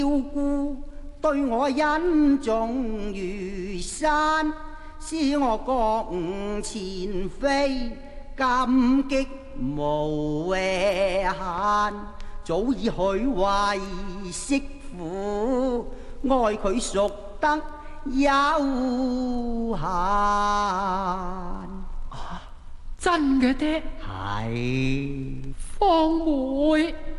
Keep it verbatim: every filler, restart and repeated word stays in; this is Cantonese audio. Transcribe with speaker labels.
Speaker 1: 顧，對我恩重如山，使我覺前非感激無限，早已許為媳婦，愛佢淑德有限。
Speaker 2: 啊，真嘅爹？
Speaker 1: 係。
Speaker 2: 方妹。